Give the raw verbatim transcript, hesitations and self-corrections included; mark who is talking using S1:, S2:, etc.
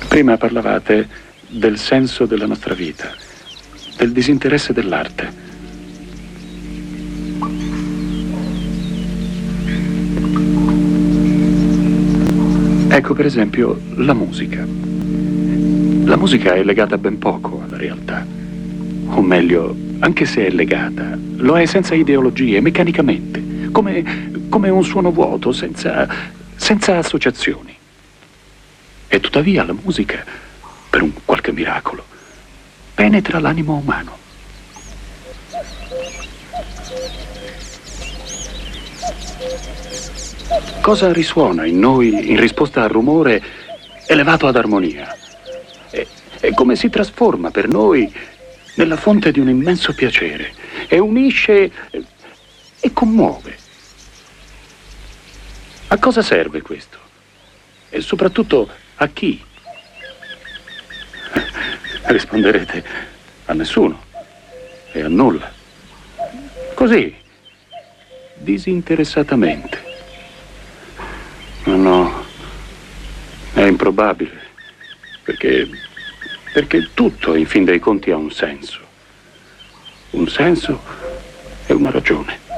S1: Prima parlavate del senso della nostra vita, del disinteresse dell'arte. Ecco, per esempio, la musica. La musica è legata ben poco alla realtà. O meglio, anche se è legata, lo è senza ideologie, meccanicamente, come, come un suono vuoto, senza, senza associazioni. E tuttavia la musica, per un qualche miracolo, penetra l'animo umano. Cosa risuona in noi in risposta al rumore elevato ad armonia? E, e come si trasforma per noi nella fonte di un immenso piacere e unisce e, e commuove. A cosa serve questo? E soprattutto a chi? Risponderete a nessuno e a nulla. Così, disinteressatamente. No, no, è improbabile, perché, perché tutto in fin dei conti ha un senso. Un senso e una ragione.